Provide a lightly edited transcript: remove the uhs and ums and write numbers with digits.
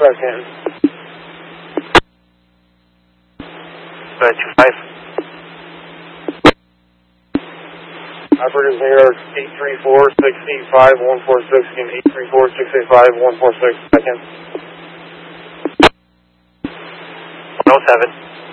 second. 25. Operators New York 834-685-146 and 834-685-146 seconds. 107.